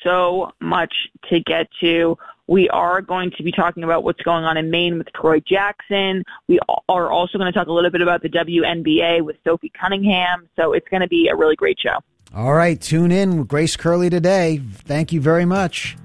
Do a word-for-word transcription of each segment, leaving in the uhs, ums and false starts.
so much to get to. We are going to be talking about what's going on in Maine with Troy Jackson. We are also going to talk a little bit about the W N B A with Sophie Cunningham. So it's going to be a really great show. All right, tune in with Grace Curley today. Thank you very much.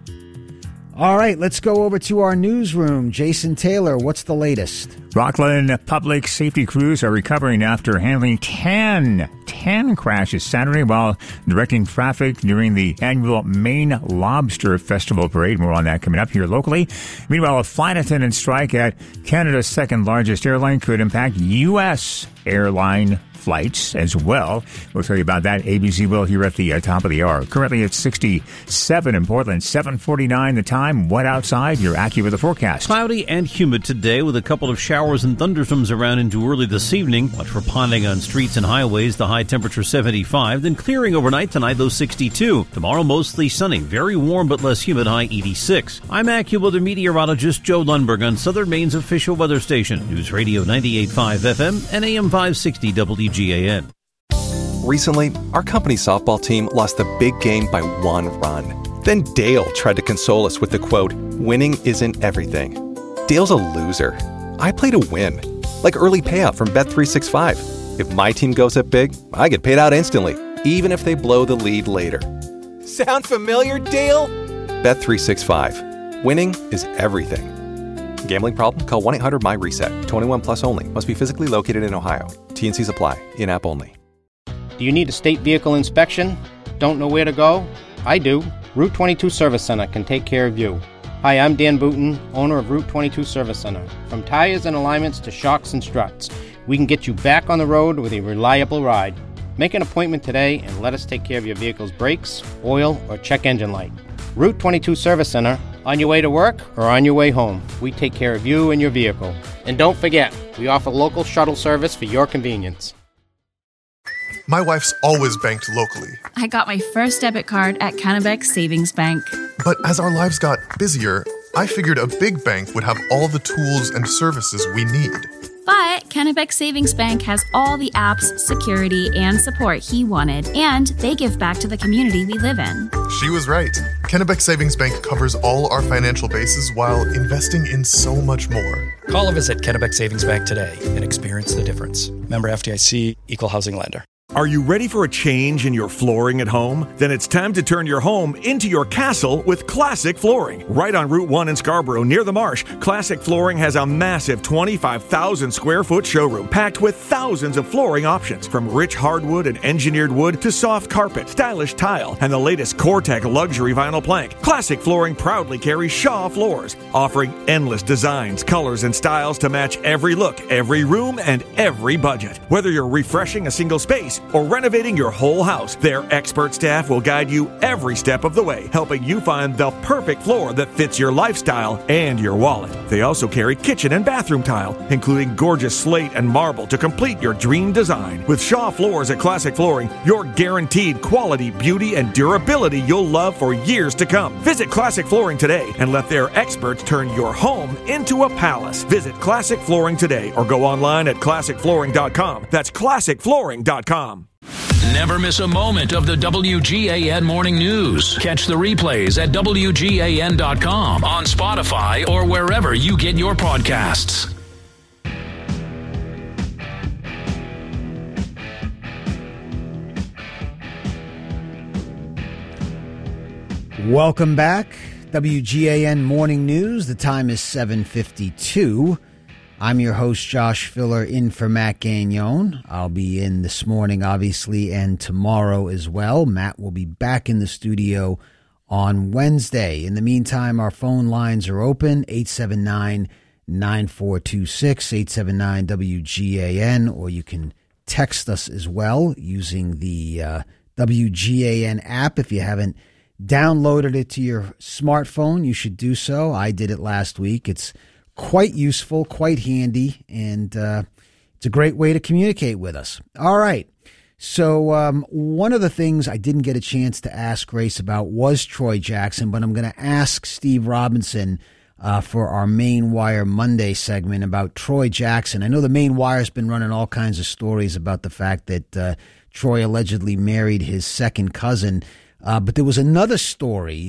All right, let's go over to our newsroom. Jason Taylor, what's the latest? Rockland public safety crews are recovering after handling ten, ten crashes Saturday while directing traffic during the annual Maine Lobster Festival parade. More on that coming up here locally. Meanwhile, a flight attendant strike at Canada's second largest airline could impact U S airline flights as well. We'll tell you about that. A B C will here at the uh, top of the hour. Currently it's sixty-seven in Portland, seven forty-nine the time. Wet outside. Your AccuWeather forecast. Cloudy and humid today with a couple of showers and thunderstorms around into early this evening. Watch for ponding on streets and highways. The high temperature seventy-five. Then clearing overnight tonight, though sixty-two. Tomorrow mostly sunny. Very warm but less humid, high eighty-six. I'm AccuWeather meteorologist Joe Lundberg on Southern Maine's official weather station. News Radio ninety-eight point five F M and A M five sixty W G A N. Recently, our company's softball team lost the big game by one run. Then Dale tried to console us with the quote, "Winning isn't everything." Dale's a loser. I play to win. Like early payout from Bet three sixty-five. If my team goes up big, I get paid out instantly, even if they blow the lead later. Sound familiar, Dale? Bet three sixty-five. Winning is everything. Gambling problem? Call one eight hundred M Y reset. twenty-one plus only. Must be physically located in Ohio. T N Cs apply. In-app only. Do you need a state vehicle inspection? Don't know where to go? I do. Route twenty-two Service Center can take care of you. Hi, I'm Dan Booton, owner of Route twenty-two Service Center. From tires and alignments to shocks and struts, we can get you back on the road with a reliable ride. Make an appointment today and let us take care of your vehicle's brakes, oil, or check engine light. Route twenty-two Service Center, on your way to work or on your way home. We take care of you and your vehicle. And don't forget, we offer local shuttle service for your convenience. My wife's always banked locally. I got my first debit card at Kennebec Savings Bank. But as our lives got busier, I figured a big bank would have all the tools and services we need. But Kennebec Savings Bank has all the apps, security, and support he wanted, and they give back to the community we live in. She was right. Kennebec Savings Bank covers all our financial bases while investing in so much more. Call or visit Kennebec Savings Bank today and experience the difference. Member F D I C, Equal Housing Lender. Are you ready for a change in your flooring at home? Then it's time to turn your home into your castle with Classic Flooring. Right on Route one in Scarborough, near the marsh, Classic Flooring has a massive twenty-five thousand square foot showroom packed with thousands of flooring options, from rich hardwood and engineered wood to soft carpet, stylish tile, and the latest Core-Tech luxury vinyl plank. Classic Flooring proudly carries Shaw floors, offering endless designs, colors, and styles to match every look, every room, and every budget. Whether you're refreshing a single space or renovating your whole house, their expert staff will guide you every step of the way, helping you find the perfect floor that fits your lifestyle and your wallet. They also carry kitchen and bathroom tile, including gorgeous slate and marble to complete your dream design. With Shaw Floors at Classic Flooring, you're guaranteed quality, beauty, and durability you'll love for years to come. Visit Classic Flooring today and let their experts turn your home into a palace. Visit Classic Flooring today or go online at classic flooring dot com. That's classic flooring dot com. Never miss a moment of the W G A N Morning News. Catch the replays at W G A N dot com, on Spotify, or wherever you get your podcasts. Welcome back. W G A N Morning News. The time is seven fifty-two. I'm your host, Josh Filler, in for Matt Gagnon. I'll be in this morning, obviously, and tomorrow as well. Matt will be back in the studio on Wednesday. In the meantime, our phone lines are open, eight seven nine, nine four two six, eight seven nine W G A N, or you can text us as well using the uh, W G A N app. If you haven't downloaded it to your smartphone, you should do so. I did it last week. It's quite useful, quite handy, and uh, it's a great way to communicate with us. All right. So um, one of the things I didn't get a chance to ask Grace about was Troy Jackson, but I'm going to ask Steve Robinson uh, for our Maine Wire Monday segment about Troy Jackson. I know the Maine Wire's been running all kinds of stories about the fact that uh, Troy allegedly married his second cousin, uh, but there was another story